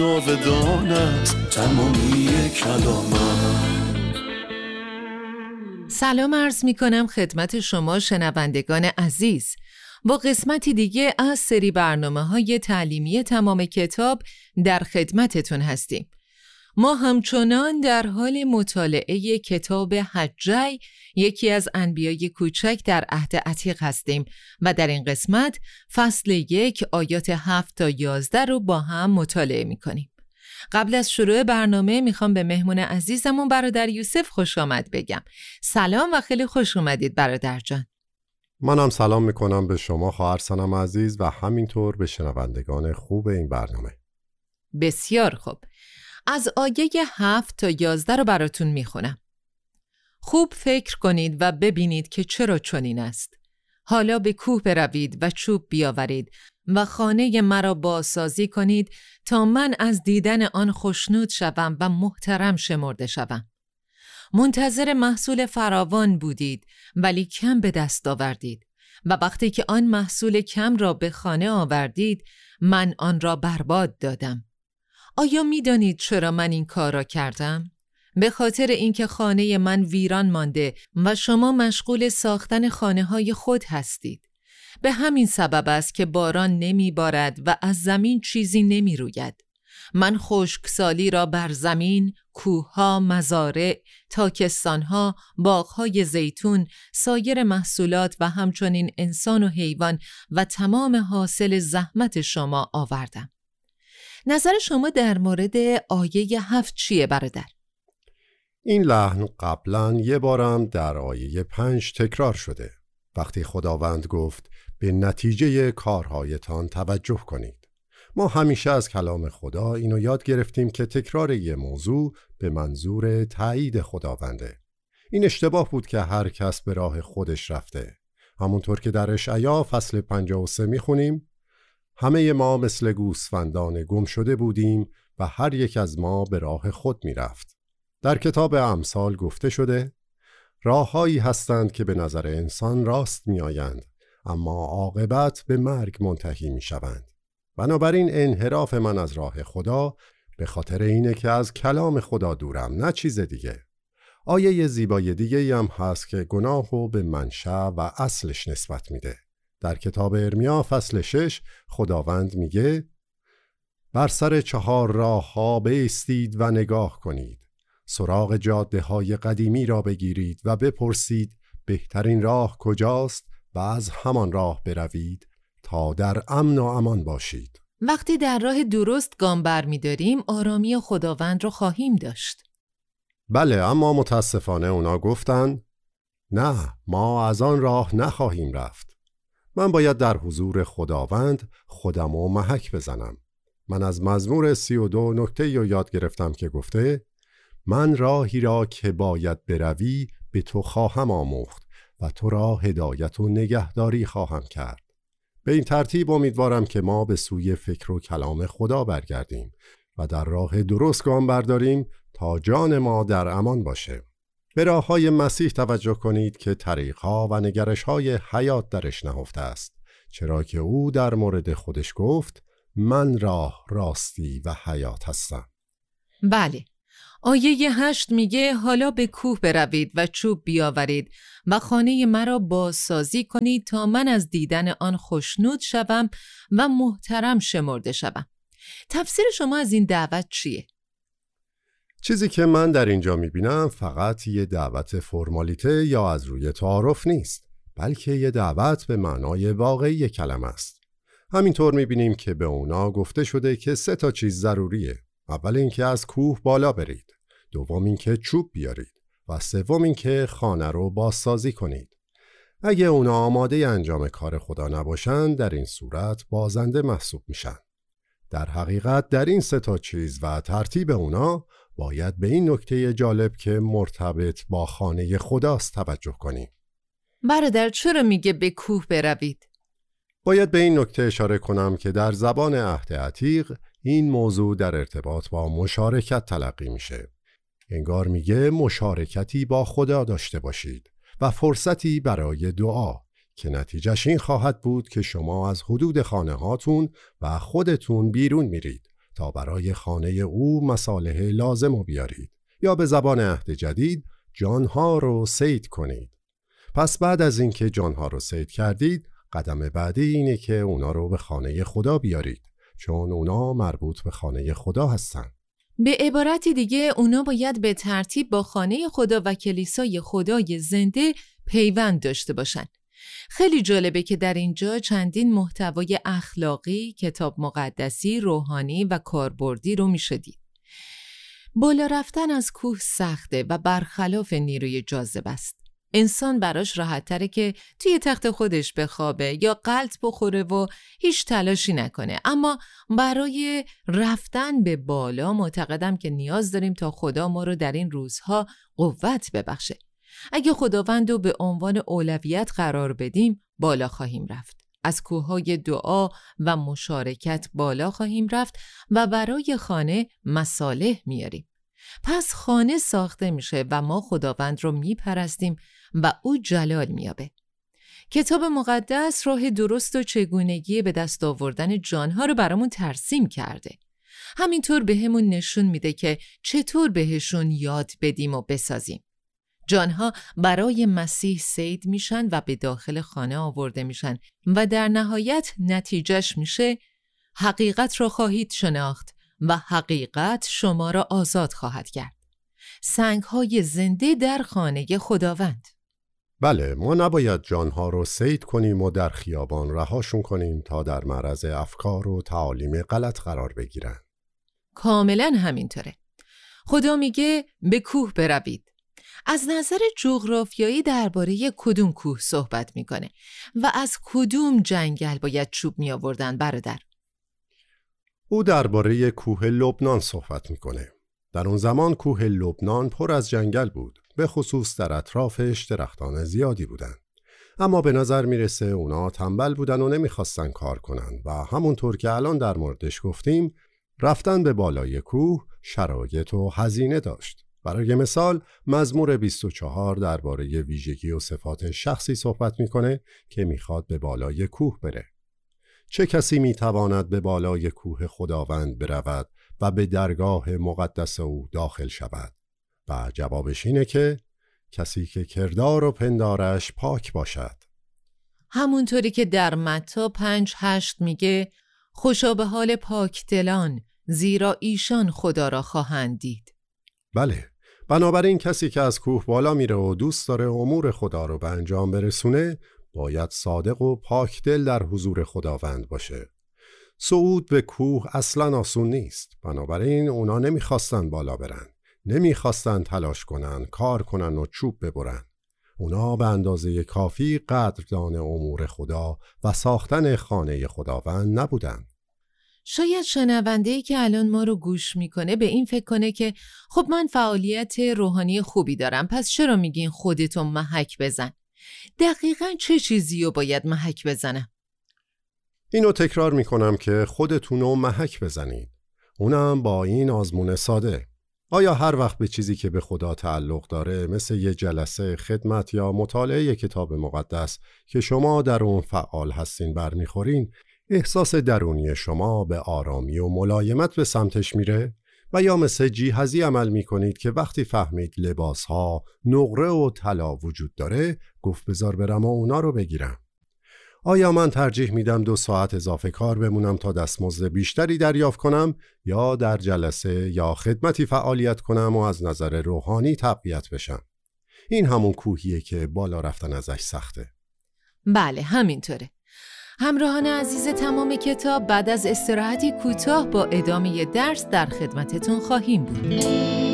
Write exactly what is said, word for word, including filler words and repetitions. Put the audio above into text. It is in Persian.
جاودان است تمامی کلامت. سلام عرض می کنم خدمت شما شنوندگان عزیز. با قسمتی دیگه از سری برنامه‌های تعلیمی تمام کتاب در خدمتتون هستیم. ما همچنان در حال مطالعه کتاب حجی، یکی از انبیای کوچک در عهد عتیق هستیم و در این قسمت فصل یک آیات هفت تا یازده رو با هم مطالعه می کنیم. قبل از شروع برنامه میخوام به مهمون عزیزمون برادر یوسف خوش آمد بگم. سلام و خیلی خوش اومدید برادر جان. منم سلام میکنم به شما خواهر سنم عزیز و همینطور به شنوندگان خوب این برنامه. بسیار خوب. از آیه هفت تا یازده رو براتون میخونم. خوب فکر کنید و ببینید که چرا چنین است. حالا به کوه بروید و چوب بیاورید و خانه مرا بازسازی کنید تا من از دیدن آن خوشنود شوم و محترم شمرده شوم. منتظر محصول فراوان بودید ولی کم به دست آوردید و وقتی که آن محصول کم را به خانه آوردید من آن را برباد دادم. آیا می دانید چرا من این کار را کردم؟ به خاطر اینکه خانه من ویران مانده و شما مشغول ساختن خانه های خود هستید. به همین سبب است که باران نمی بارد و از زمین چیزی نمی روید. من خشکسالی را بر زمین، کوهها، مزارع، تاکستانها، باغهای زیتون، سایر محصولات و همچنین انسان و حیوان و تمام حاصل زحمت شما آوردم. نظر شما در مورد آیه هفت چیه برادر؟ این لحن قبلا یه بارم در آیه پنج تکرار شده. وقتی خداوند گفت به نتیجه کارهایتان توجه کنید. ما همیشه از کلام خدا اینو یاد گرفتیم که تکرار یه موضوع به منظور تایید خداونده. این اشتباه بود که هر کس به راه خودش رفته. همونطور که در اشعیا فصل پنجاه و سه میخونیم همه ما مثل گوسفندان گم شده بودیم و هر یک از ما به راه خود میرفت. در کتاب امثال گفته شده راههایی هستند که به نظر انسان راست می آیند اما عاقبت به مرگ منتهی می شوند. بنابراین انحراف من از راه خدا به خاطر اینه که از کلام خدا دورم، نه چیز دیگه. آیه زیبای دیگه هم هست که گناهو به منشأ و اصلش نسبت میده. در کتاب ارمیا فصل شش خداوند میگه بر سر چهار راه ها بایستید و نگاه کنید. سراغ جاده های قدیمی را بگیرید و بپرسید بهترین راه کجاست و از همان راه بروید تا در امن و امان باشید. وقتی در راه درست گام برمی‌داریم آرامی خداوند رو خواهیم داشت. بله، اما متاسفانه اونا گفتن نه، ما از آن راه نخواهیم رفت. من باید در حضور خداوند خودم رو محک بزنم. من از مزمور سی و دو نکته رو یاد گرفتم که گفته من راهی را که باید بروی به تو خواهم آموخت و تو را هدایت و نگهداری خواهم کرد. به این ترتیب امیدوارم که ما به سوی فکر و کلام خدا برگردیم و در راه درست گام برداریم تا جان ما در امان باشه. به راه‌های مسیح توجه کنید که طریق‌ها و نگرش‌های حیات درش نهفته است، چرا که او در مورد خودش گفت من راه، راستی و حیات هستم. بله. آیه هشت میگه حالا به کوه بروید و چوب بیاورید و خانه مرا بازسازی کنید تا من از دیدن آن خوشنود شوم و محترم شمرده شوم. تفسیر شما از این دعوت چیه؟ چیزی که من در اینجا میبینم فقط یه دعوت فرمالیته یا از روی تعارف نیست، بلکه یه دعوت به معنای واقعی کلمه است. همینطور میبینیم که به اونا گفته شده که سه تا چیز ضروریه. اول اینکه از کوه بالا برید، دوم اینکه چوب بیارید و سوم اینکه خانه رو بازسازی کنید. اگه اونا آماده انجام کار خدا نباشن در این صورت بازنده محسوب میشن. در حقیقت در این سه تا چیز و ترتیب اونا باید به این نکته جالب که مرتبط با خانه خداست توجه کنیم. برادر چرا میگه به کوه بروید؟ باید به این نکته اشاره کنم که در زبان عهد عتیق این موضوع در ارتباط با مشارکت تلقی میشه. انگار میگه مشارکتی با خدا داشته باشید و فرصتی برای دعا که نتیجهش این خواهد بود که شما از حدود خانه هاتون و خودتون بیرون میرید تا برای خانه او مصالح لازم رو بیارید، یا به زبان عهد جدید جانها رو صید کنید. پس بعد از اینکه جانها رو صید کردید، قدم بعدی اینه که اونا رو به خانه خدا بیارید، چون اونا مربوط به خانه خدا هستن. به عبارتی دیگه اونا باید به ترتیب با خانه خدا و کلیسای خدای زنده پیوند داشته باشن. خیلی جالبه که در اینجا چندین محتوای اخلاقی، کتاب مقدسی، روحانی و کاربردی رو میشه دید. بالا رفتن از کوه سخته و برخلاف نیروی جاذبه است. انسان براش راحت تره که توی تخت خودش بخوابه یا غلط بخوره و هیچ تلاشی نکنه، اما برای رفتن به بالا معتقدم که نیاز داریم تا خدا ما رو در این روزها قوت ببخشه. اگه خداوند رو به عنوان اولویت قرار بدیم، بالا خواهیم رفت. از کوههای دعا و مشارکت بالا خواهیم رفت و برای خانه مصالح میاریم. پس خانه ساخته میشه و ما خداوند رو میپرستیم و او جلال میابه. کتاب مقدس راه درست و چگونگی به دست آوردن جانها رو برامون ترسیم کرده. همینطور به همون نشون میده که چطور بهشون یاد بدیم و بسازیم. جانها برای مسیح صید میشن و به داخل خانه آورده میشن و در نهایت نتیجهش میشه حقیقت را خواهید شناخت و حقیقت شما را آزاد خواهد کرد. سنگ‌های زنده در خانه خداوند. بله، ما نباید جانها رو صید کنیم و در خیابان رهاشون کنیم تا در معرض افکار و تعالیم غلط قرار بگیرن. کاملا همینطوره. خدا میگه به کوه بروید. از نظر جغرافیایی درباره کدوم کوه صحبت میکنه و از کدوم جنگل باید چوب می آوردن برادر؟ او درباره کوه لبنان صحبت میکنه. در اون زمان کوه لبنان پر از جنگل بود، به خصوص در اطرافش درختان زیادی بودن. اما به نظر میرسه اونا تنبل بودن و نمیخواستن کار کنن و همونطور که الان در موردش گفتیم، رفتن به بالای کوه شرایط و هزینه داشت. برای مثال مزمور بیست و چهار درباره ویژگی و صفات شخصی صحبت میکنه که میخواد به بالای کوه بره. چه کسی میتواند به بالای کوه خداوند برود و به درگاه مقدس او داخل شود؟ و جوابش اینه که کسی که کردار و پندارش پاک باشد. همونطوری که در متی پنج هشت میگه خوشا به حال پاک دلان، زیرا ایشان خدا را خواهند دید. بله، بنابراین کسی که از کوه بالا میره و دوست داره امور خدا رو به انجام برسونه، باید صادق و پاک دل در حضور خداوند باشه. صعود به کوه اصلا آسون نیست، بنابراین اونا نمیخواستن بالا برن، نمیخواستن تلاش کنن، کار کنن و چوب ببرن. اونا به اندازه کافی قدردان امور خدا و ساختن خانه خداوند نبودن. شاید شنونده‌ای که الان ما رو گوش میکنه به این فکر کنه که خب من فعالیت روحانی خوبی دارم، پس چرا میگین خودتون محک بزن؟ دقیقاً چه چیزی رو باید محک بزنم؟ اینو تکرار میکنم که خودتونو محک بزنید. اونم با این آزمون ساده. آیا هر وقت به چیزی که به خدا تعلق داره، مثل یه جلسه خدمت یا مطالعه کتاب مقدس که شما در اون فعال هستین برمیخورین، احساس درونی شما به آرامی و ملایمت به سمتش میره؟ و یا مثل جیهزی عمل میکنید که وقتی فهمید لباسها نقره و طلا وجود داره، گفت بذار برم و اونا رو بگیرم؟ آیا من ترجیح میدم دو ساعت اضافه کار بمونم تا دستمزد بیشتری دریافت کنم، یا در جلسه یا خدمتی فعالیت کنم و از نظر روحانی تقویت بشم؟ این همون کوهیه که بالا رفتن ازش سخته. بله، همینطوره. همراهان عزیز تمام کتاب، بعد از استراحتی کوتاه با ادامه درس در خدمتتون خواهیم بود.